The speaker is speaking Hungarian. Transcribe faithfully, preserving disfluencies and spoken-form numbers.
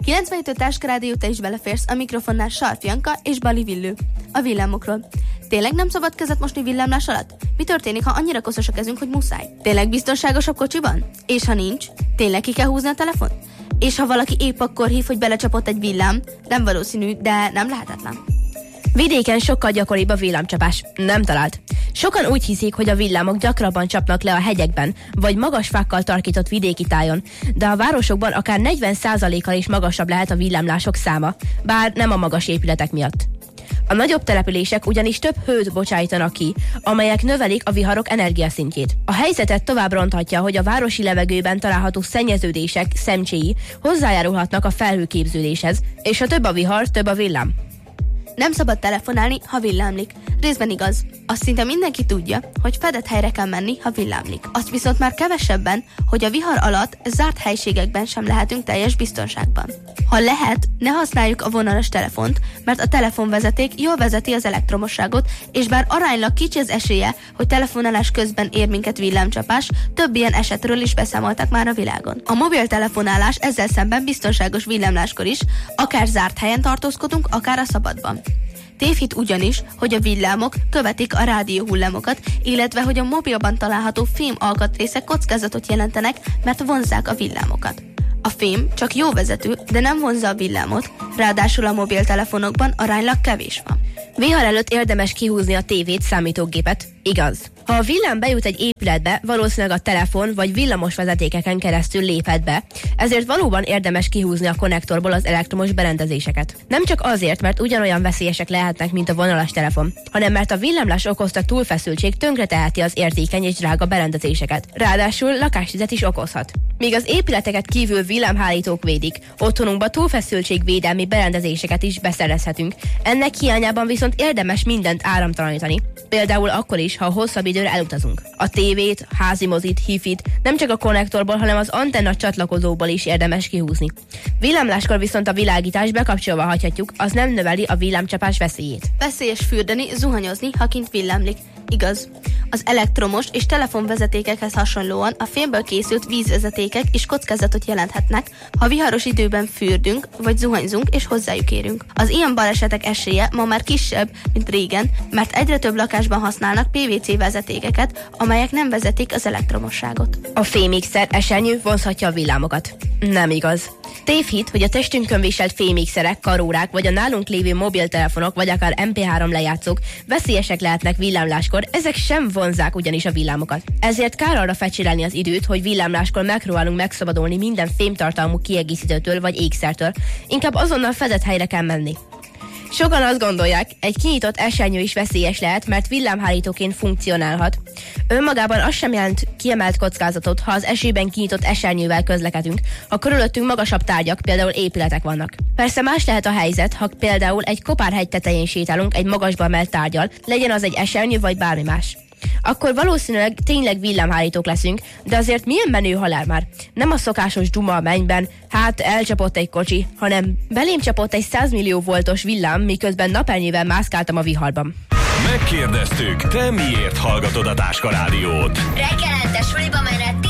kilencvenöt Táskarádió, te is beleférsz, a mikrofonnál Sarf Janka és Bali Villő. A villámokról. Tényleg nem szabad kezet mosni villámlás alatt? Mi történik, ha annyira koszos a kezünk, hogy muszáj? Tényleg biztonságosabb kocsiban? És ha nincs, tényleg ki kell húzni a telefon? És ha valaki épp akkor hív, hogy belecsapott egy villám, nem valószínű, de nem lehetetlen. Vidéken sokkal gyakoribb a villámcsapás. Nem talált. Sokan úgy hiszik, hogy a villámok gyakrabban csapnak le a hegyekben, vagy magas fákkal tarkított vidéki tájon, de a városokban akár negyven százalékkal is magasabb lehet a villámlások száma, bár nem a magas épületek miatt. A nagyobb települések ugyanis több hőt bocsájtanak ki, amelyek növelik a viharok energiaszintjét. A helyzetet tovább ronthatja, hogy a városi levegőben található szennyeződések szemcséi hozzájárulhatnak a felhőképződéshez, és ha több a vihar, több a villám. Nem szabad telefonálni, ha villámlik. Részben igaz. Azt szinte mindenki tudja, hogy fedett helyre kell menni, ha villámlik. Azt viszont már kevesebben, hogy a vihar alatt zárt helységekben sem lehetünk teljes biztonságban. Ha lehet, ne használjuk a vonalas telefont, mert a telefonvezeték jól vezeti az elektromosságot, és bár aránylag kicsi az esélye, hogy telefonálás közben ér minket villámcsapás, több ilyen esetről is beszámoltak már a világon. A mobiltelefonálás ezzel szemben biztonságos villámláskor is, akár zárt helyen tartózkodunk, akár a szabadban. Tévhit ugyanis, hogy a villámok követik a rádióhullámokat, illetve hogy a mobilban található fém alkatrészek kockázatot jelentenek, mert vonzzák a villámokat. A fém csak jó vezető, de nem vonzza a villámot, ráadásul a mobiltelefonokban aránylag kevés van. Vihar előtt érdemes kihúzni a tévét, számítógépet. Igaz. Ha a villám bejut egy épületbe, valószínűleg a telefon vagy villamos vezetékeken keresztül léphet be, ezért valóban érdemes kihúzni a konnektorból az elektromos berendezéseket. Nem csak azért, mert ugyanolyan veszélyesek lehetnek, mint a vonalas telefon, hanem mert a villámlás okozta túlfeszültség tönkreteheti az érzékeny és drága berendezéseket. Ráadásul lakástüzet is okozhat. Míg az épületeket kívül villámhálítók védik, otthonunkba túlfeszültségvédelmi berendezéseket is beszerezhetünk. Ennek hiányában viszont érdemes mindent áramtalanítani. Például akkor is, ha hosszabb időre elutazunk. A tévét, házi mozit, hifit nem csak a konnektorból, hanem az antenna csatlakozóból is érdemes kihúzni. Villámláskor viszont a világítás bekapcsolva hagyhatjuk, az nem növeli a villámcsapás veszélyét. Veszélyes fürdeni, zuhanyozni, ha kint villámlik. Igaz. Az elektromos és telefonvezetékekhez hasonlóan a fémből készült vízvezetékek is kockázatot jelenthetnek, ha viharos időben fürdünk vagy zuhanyzunk és hozzájuk érünk. Az ilyen balesetek esélye ma már kisebb, mint régen, mert egyre több lakásban használnak pé vé cé vezetékeket, amelyek nem vezetik az elektromosságot. A fémikszer esernyő vonzhatja a villámokat. Nem igaz. Tévhit, hogy a testünkön viselt fémikszerek, karórák vagy a nálunk lévő mobiltelefonok vagy akár em pé három lejátszók veszélyesek lehetnek villámláskor, ezek sem vonzzák ugyanis a villámokat. Ezért kár arra fecsérelni az időt, hogy villámláskor megpróbálunk megszabadulni minden fémtartalmú kiegészítőtől vagy ékszertől, inkább azonnal fedett helyre kell menni. Sokan azt gondolják, egy kinyitott esernyő is veszélyes lehet, mert villámhárítóként funkcionálhat. Önmagában az sem jelent kiemelt kockázatot, ha az esőben kinyitott esernyővel közlekedünk, ha körülöttünk magasabb tárgyak, például épületek vannak. Persze más lehet a helyzet, ha például egy kopárhegy tetején sétálunk egy magasba emelt tárggyal, legyen az egy esernyő vagy bármi más. Akkor valószínűleg tényleg villámhárítók leszünk, de azért milyen menő halál már. Nem a szokásos duma a mennyben, hát elcsapott egy kocsi, hanem belém csapott egy száz millió voltos villám, miközben napernyővel mászkáltam a viharban. Megkérdeztük, te miért hallgatod a Táska Rádiót? Reggelente suliba menet